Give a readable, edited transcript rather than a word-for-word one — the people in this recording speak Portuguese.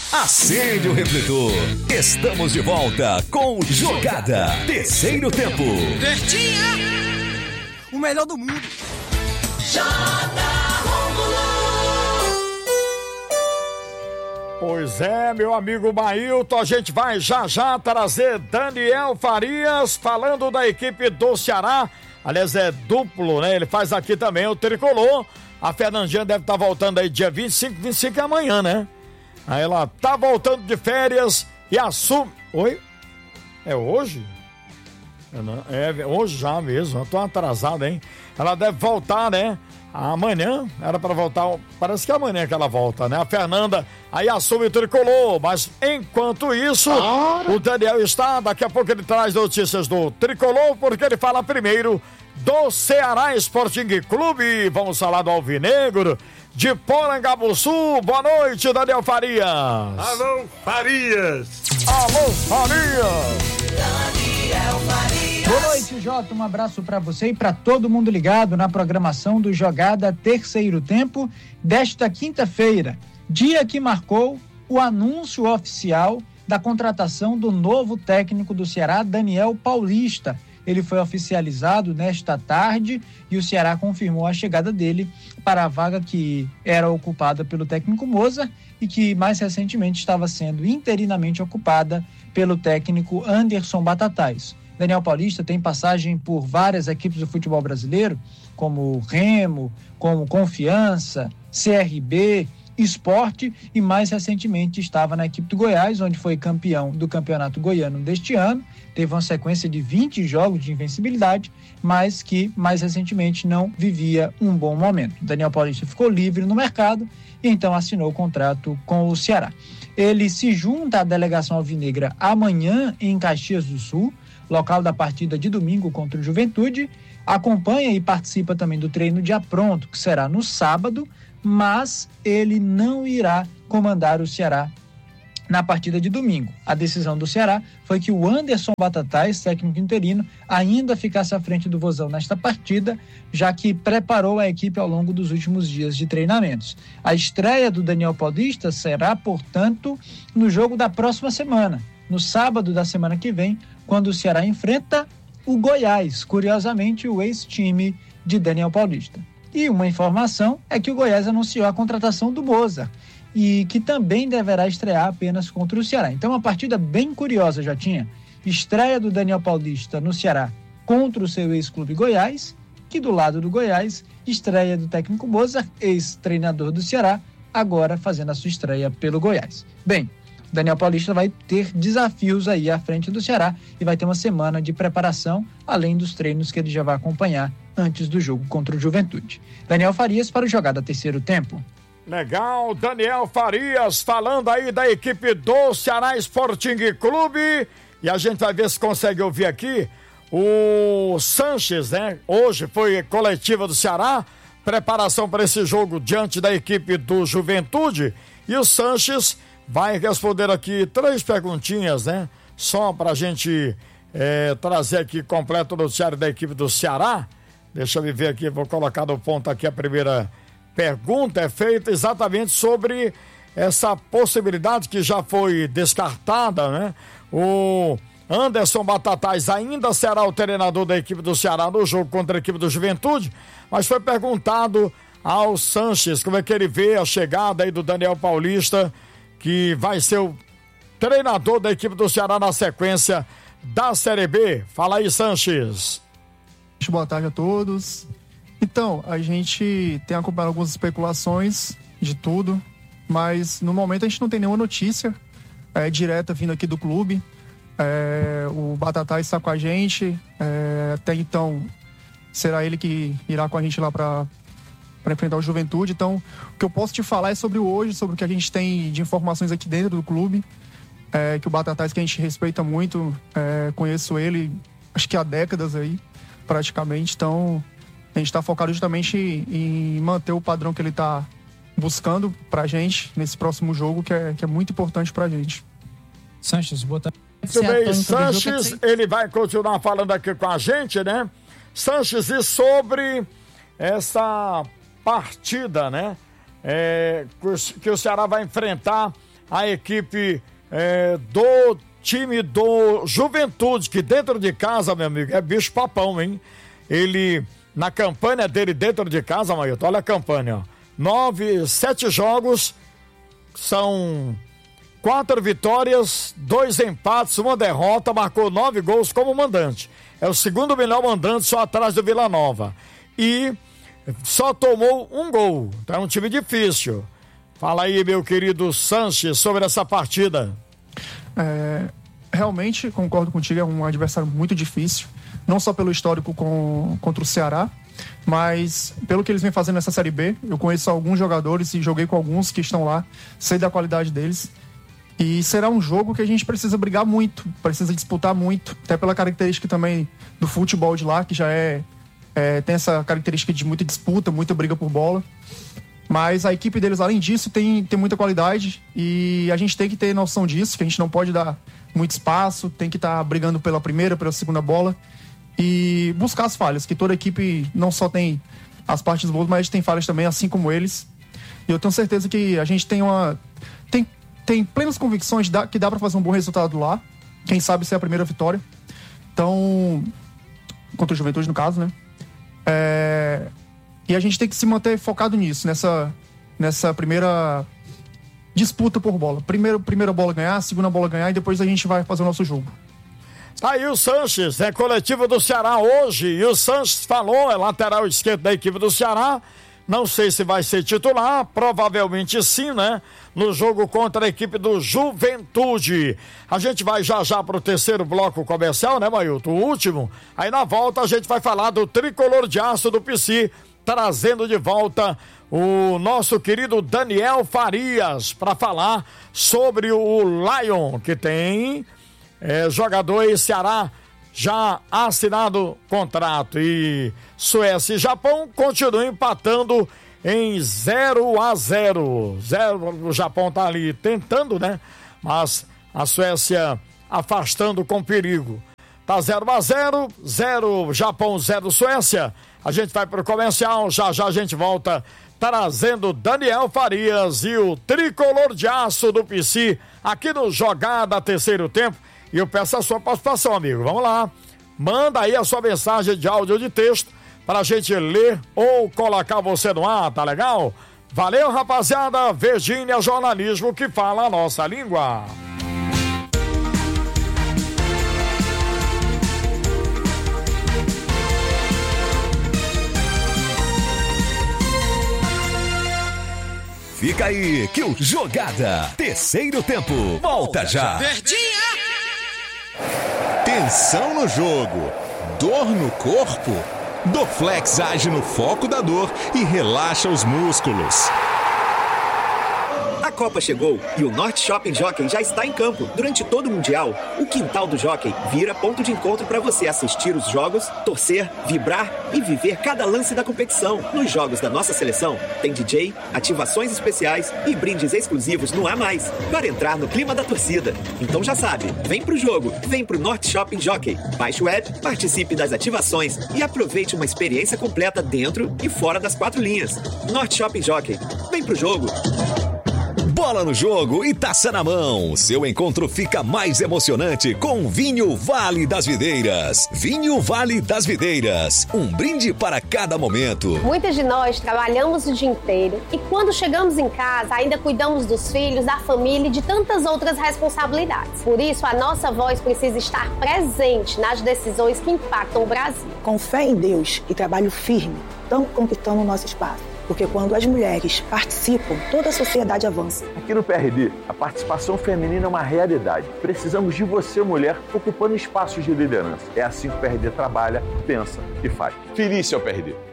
Acende o refletor. Estamos de volta com Jogada. Terceiro tempo. Bertinha, o melhor do mundo. Pois é, meu amigo Mailton, a gente vai já trazer Daniel Farias falando da equipe do Ceará. Aliás, é duplo, né? Ele faz aqui também o tricolor. A Fernandinha deve estar voltando aí dia 25 é amanhã, né? Aí ela tá voltando de férias e assume... Oi? É hoje? É hoje já mesmo, eu tô atrasado, hein? Ela deve voltar, né? Amanhã, era pra voltar, parece que é amanhã que ela volta, né? A Fernanda aí assume o tricolor, mas enquanto isso, o Daniel está, daqui a pouco ele traz notícias do tricolor, porque ele fala primeiro do Ceará Sporting Clube. Vamos falar do Alvinegro de Porangabuçu. Boa noite, Daniel Farias. Alô, Farias. Alô, Farias. Daniel Farias. Boa noite, Jota. Um abraço para você e para todo mundo ligado na programação do Jogada Terceiro Tempo desta quinta-feira, dia que marcou o anúncio oficial da contratação do novo técnico do Ceará, Daniel Paulista. Ele foi oficializado nesta tarde e o Ceará confirmou a chegada dele para a vaga que era ocupada pelo técnico Moza e que mais recentemente estava sendo interinamente ocupada pelo técnico Anderson Batatais. Daniel Paulista tem passagem por várias equipes do futebol brasileiro, como Remo, como Confiança, CRB, Sport, e mais recentemente estava na equipe do Goiás, onde foi campeão do Campeonato Goiano deste ano. Teve uma sequência de 20 jogos de invencibilidade, mas que mais recentemente não vivia um bom momento. Daniel Paulista ficou livre no mercado e então assinou o contrato com o Ceará. Ele se junta à delegação alvinegra amanhã em Caxias do Sul, local da partida de domingo contra o Juventude. Acompanha e participa também do treino de apronto, que será no sábado, mas ele não irá comandar o Ceará na partida de domingo. A decisão do Ceará foi que o Anderson Batatais, técnico interino, ainda ficasse à frente do Vozão nesta partida, já que preparou a equipe ao longo dos últimos dias de treinamentos. A estreia do Daniel Paulista será, portanto, no jogo da próxima semana, no sábado da semana que vem, quando o Ceará enfrenta o Goiás, curiosamente o ex-time de Daniel Paulista. E uma informação é que o Goiás anunciou a contratação do Moza, e que também deverá estrear apenas contra o Ceará. Então, uma partida bem curiosa já tinha. Estreia do Daniel Paulista no Ceará contra o seu ex-clube Goiás, que do lado do Goiás, estreia do técnico Moza, ex-treinador do Ceará, agora fazendo a sua estreia pelo Goiás. Bem, Daniel Paulista vai ter desafios aí à frente do Ceará e vai ter uma semana de preparação, além dos treinos que ele já vai acompanhar antes do jogo contra o Juventude. Daniel Farias para o Jogada Terceiro Tempo. Legal, Daniel Farias falando aí da equipe do Ceará Sporting Clube, e a gente vai ver se consegue ouvir aqui o Sanches, né? Hoje foi coletiva do Ceará, preparação para esse jogo diante da equipe do Juventude, e o Sanches vai responder aqui 3 perguntinhas, né? Só pra gente trazer aqui completo o noticiário da equipe do Ceará. Deixa eu ver aqui, vou colocar no ponto aqui a primeira pergunta. É feita exatamente sobre essa possibilidade que já foi descartada, né? O Anderson Batatais ainda será o treinador da equipe do Ceará no jogo contra a equipe do Juventude, mas foi perguntado ao Sanches como é que ele vê a chegada aí do Daniel Paulista, que vai ser o treinador da equipe do Ceará na sequência da Série B. Fala aí, Sanches. Boa tarde a todos. Então, a gente tem acompanhado algumas especulações de tudo, mas no momento a gente não tem nenhuma notícia direta vindo aqui do clube. O Batatais está com a gente, até então será ele que irá com a gente lá para enfrentar o Juventude. Então, o que eu posso te falar é sobre o hoje, sobre o que a gente tem de informações aqui dentro do clube, que o Batatais, que a gente respeita muito, conheço ele acho que há décadas aí, praticamente. Então, a gente está focado justamente em manter o padrão que ele está buscando pra gente nesse próximo jogo, que é muito importante pra gente. Sanches, boa tarde. Muito bem, Sanches, ele vai continuar falando aqui com a gente, né? Sanches, e sobre essa partida, né? Que o Ceará vai enfrentar a equipe do time do Juventude, que dentro de casa, meu amigo, é bicho papão, hein? Ele, na campanha dele dentro de casa, Mailton, olha a campanha, ó. 7 jogos, são 4 vitórias, 2 empates, 1 derrota, marcou 9 gols como mandante. É o segundo melhor mandante, só atrás do Vila Nova. E só tomou 1 gol. Então é um time difícil. Fala aí, meu querido Sanches, sobre essa partida. Realmente, concordo contigo, é um adversário muito difícil. Não só pelo histórico contra o Ceará, mas pelo que eles vêm fazendo nessa Série B. Eu conheço alguns jogadores e joguei com alguns que estão lá, sei da qualidade deles. E será um jogo que a gente precisa brigar muito, precisa disputar muito, até pela característica também do futebol de lá, que já tem essa característica de muita disputa, muita briga por bola. Mas a equipe deles, além disso, tem muita qualidade e a gente tem que ter noção disso, que a gente não pode dar muito espaço, tem que estar brigando pela primeira, pela segunda bola e buscar as falhas, que toda equipe não só tem as partes boas, mas tem falhas também, assim como eles. E eu tenho certeza que a gente tem plenas convicções que dá para fazer um bom resultado lá. Quem sabe ser a primeira vitória. Então, contra o Juventude, no caso, né? E a gente tem que se manter focado nisso, nessa primeira disputa por bola. Primeira bola ganhar, segunda bola ganhar e depois a gente vai fazer o nosso jogo. Tá aí o Sanches, coletivo do Ceará hoje. E o Sanches falou, é lateral esquerdo da equipe do Ceará. Não sei se vai ser titular, provavelmente sim, né? No jogo contra a equipe do Juventude. A gente vai já pro terceiro bloco comercial, né, Mailton? O último. Aí na volta a gente vai falar do tricolor de aço do PC, trazendo de volta o nosso querido Daniel Farias para falar sobre o Lion, que tem jogador em Ceará já assinado contrato. E Suécia e Japão continuam empatando em 0-0. O Japão tá ali tentando, né? Mas a Suécia afastando com perigo. Tá 0-0, 0 Japão, 0 Suécia. A gente vai pro comercial, já a gente volta trazendo Daniel Farias e o tricolor de aço do PC aqui no Jogada Terceiro Tempo. E eu peço a sua participação, amigo. Vamos lá. Manda aí a sua mensagem de áudio ou de texto pra gente ler ou colocar você no ar, tá legal? Valeu, rapaziada. Virgínia Jornalismo, que fala a nossa língua. Fica aí que o Jogada Terceiro Tempo volta já. Verdinha! Tensão no jogo, dor no corpo? Dorflex age no foco da dor e relaxa os músculos. A Copa chegou e o Norte Shopping Jockey já está em campo. Durante todo o Mundial, o quintal do Jockey vira ponto de encontro para você assistir os jogos, torcer, vibrar e viver cada lance da competição. Nos jogos da nossa seleção, tem DJ, ativações especiais e brindes exclusivos no A+, para entrar no clima da torcida. Então já sabe, vem pro jogo, vem pro Norte Shopping Jockey. Baixe o app, participe das ativações e aproveite uma experiência completa dentro e fora das 4 linhas. Norte Shopping Jockey, vem pro jogo. Bola no jogo e taça na mão. Seu encontro fica mais emocionante com Vinho Vale das Videiras. Vinho Vale das Videiras. Um brinde para cada momento. Muitas de nós trabalhamos o dia inteiro e quando chegamos em casa ainda cuidamos dos filhos, da família e de tantas outras responsabilidades. Por isso, a nossa voz precisa estar presente nas decisões que impactam o Brasil. Com fé em Deus e trabalho firme, estamos conquistando o nosso espaço. Porque quando as mulheres participam, toda a sociedade avança. Aqui no PRD, a participação feminina é uma realidade. Precisamos de você, mulher, ocupando espaços de liderança. É assim que o PRD trabalha, pensa e faz. Feliz, seu PRD.